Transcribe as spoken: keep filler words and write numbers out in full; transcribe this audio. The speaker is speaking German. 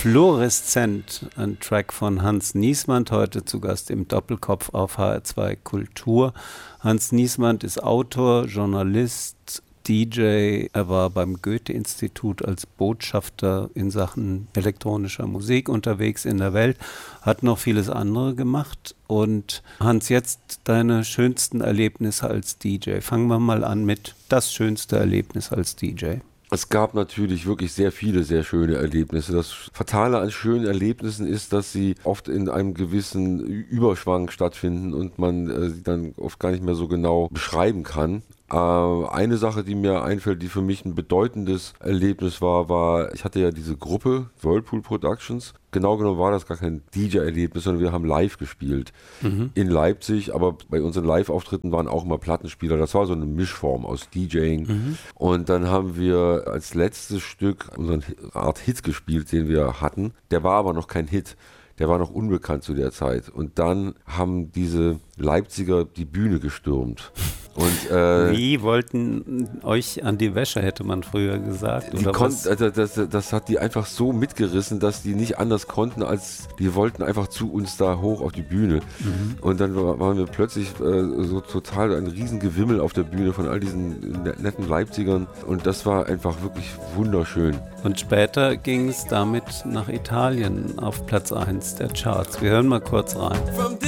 Fluoreszent, ein Track von Hans Niesmann, heute zu Gast im Doppelkopf auf H R zwei Kultur. Hans Niesmann ist Autor, Journalist, D J. Er war beim Goethe-Institut als Botschafter in Sachen elektronischer Musik unterwegs in der Welt, hat noch vieles andere gemacht. Und Hans, jetzt deine schönsten Erlebnisse als D J. Fangen wir mal an mit das schönste Erlebnis als D J. Es gab natürlich wirklich sehr viele sehr schöne Erlebnisse. Das Fatale an schönen Erlebnissen ist, dass sie oft in einem gewissen Überschwang stattfinden und man äh, sie dann oft gar nicht mehr so genau beschreiben kann. Äh, eine Sache, die mir einfällt, die für mich ein bedeutendes Erlebnis war, war, ich hatte ja diese Gruppe Whirlpool Productions. Genau genommen war das gar kein D J-Erlebnis, sondern wir haben live gespielt mhm. in Leipzig, aber bei unseren Live-Auftritten waren auch immer Plattenspieler. Das war so eine Mischform aus DJing. Mhm. Und dann haben wir als letztes Stück unseren Art Hit gespielt, den wir hatten. Der war aber noch kein Hit. Der war noch unbekannt zu der Zeit. Und dann haben diese Leipziger die Bühne gestürmt. Und, äh, Wie wollten euch an die Wäsche, hätte man früher gesagt? Die oder kon- was? also das, das hat die einfach so mitgerissen, dass die nicht anders konnten, als die wollten einfach zu uns da hoch auf die Bühne. Mhm. Und dann waren wir plötzlich äh, so total ein Riesengewimmel auf der Bühne von all diesen netten Leipzigern. Und das war einfach wirklich wunderschön. Und später ging es damit nach Italien auf Platz eins der Charts. Wir hören mal kurz rein.